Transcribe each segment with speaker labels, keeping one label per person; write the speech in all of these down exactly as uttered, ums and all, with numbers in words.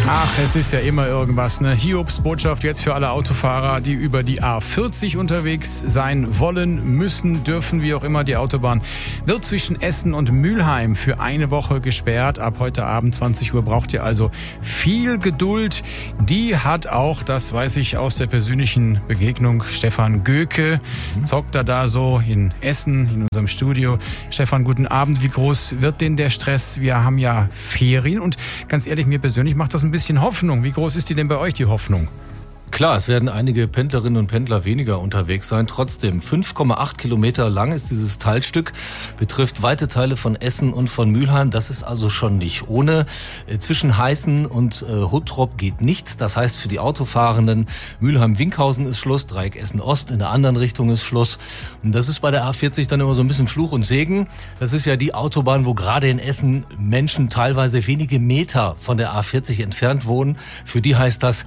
Speaker 1: Ach, es ist ja immer irgendwas, ne? Hiobsbotschaft jetzt für alle Autofahrer, die über die A vierzig unterwegs sein wollen, müssen, dürfen, wie auch immer. Die Autobahn wird zwischen Essen und Mülheim für eine Woche gesperrt. Ab heute Abend zwanzig Uhr braucht ihr also viel Geduld. Die hat auch, das weiß ich aus der persönlichen Begegnung, Stefan Göke. Zockt er da so in Essen, in unserem Studio. Stefan, guten Abend. Wie groß wird denn der Stress? Wir haben ja Ferien und ganz ehrlich, mir persönlich macht das ein bisschen Hoffnung. Wie groß ist die denn bei euch, die Hoffnung?
Speaker 2: Klar, es werden einige Pendlerinnen und Pendler weniger unterwegs sein. Trotzdem, fünf Komma acht Kilometer lang ist dieses Teilstück, betrifft weite Teile von Essen und von Mülheim. Das ist also schon nicht ohne. Zwischen Heißen und äh, Huttrop geht nichts. Das heißt, für die Autofahrenden, Mülheim-Winkhausen ist Schluss, Dreieck Essen-Ost, in der anderen Richtung ist Schluss. Und das ist bei der A vierzig dann immer so ein bisschen Fluch und Segen. Das ist ja die Autobahn, wo gerade in Essen Menschen teilweise wenige Meter von der A vierzig entfernt wohnen. Für die heißt das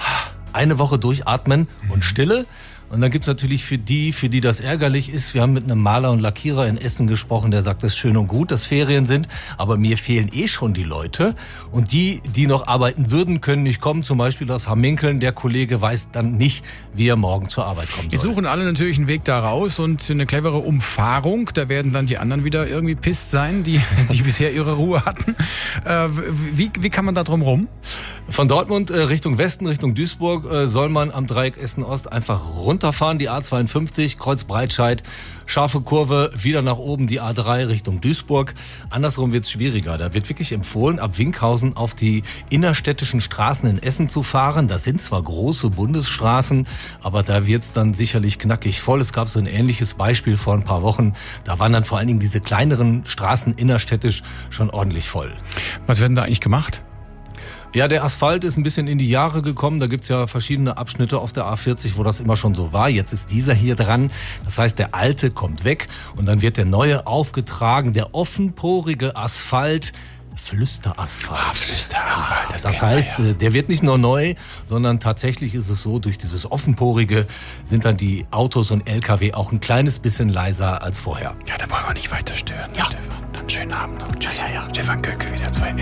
Speaker 2: eine Woche durchatmen und Stille. Und dann gibt's natürlich für die, für die das ärgerlich ist, wir haben mit einem Maler und Lackierer in Essen gesprochen, der sagt, es ist schön und gut, dass Ferien sind, aber mir fehlen eh schon die Leute. Und die, die noch arbeiten würden, können nicht kommen, zum Beispiel aus Hamminkeln. Der Kollege weiß dann nicht, wie er morgen zur Arbeit kommen soll.
Speaker 1: Jetzt suchen alle natürlich einen Weg da raus und eine clevere Umfahrung. Da werden dann die anderen wieder irgendwie pisst sein, die, die bisher ihre Ruhe hatten. Äh, wie, wie kann man da drum rum?
Speaker 2: Von Dortmund äh, Richtung Westen, Richtung Duisburg, äh, soll man am Dreieck Essen-Ost einfach runterfahren, die A zweiundfünfzig, Kreuz Breitscheid, scharfe Kurve, wieder nach oben die A drei Richtung Duisburg. Andersrum wird's schwieriger. Da wird wirklich empfohlen, ab Winkhausen auf die innerstädtischen Straßen in Essen zu fahren. Das sind zwar große Bundesstraßen, aber da wird's dann sicherlich knackig voll. Es gab so ein ähnliches Beispiel vor ein paar Wochen. Da waren dann vor allen Dingen diese kleineren Straßen innerstädtisch schon ordentlich voll.
Speaker 1: Was werden da eigentlich gemacht?
Speaker 2: Ja, der Asphalt ist ein bisschen in die Jahre gekommen. Da gibt's ja verschiedene Abschnitte auf der A vierzig, wo das immer schon so war. Jetzt ist dieser hier dran. Das heißt, der alte kommt weg und dann wird der neue aufgetragen. Der offenporige Asphalt, Flüsterasphalt.
Speaker 1: Ah, Flüsterasphalt. Das,
Speaker 2: das heißt, ja. Der wird nicht nur neu, sondern tatsächlich ist es so, durch dieses offenporige sind dann die Autos und L K W auch ein kleines bisschen leiser als vorher.
Speaker 1: Ja, da wollen wir nicht weiter stören,
Speaker 2: ja.
Speaker 1: Stefan. Dann schönen Abend noch. Tschüss.
Speaker 2: Ja, ja, ja.
Speaker 1: Stefan Göke wieder zwei.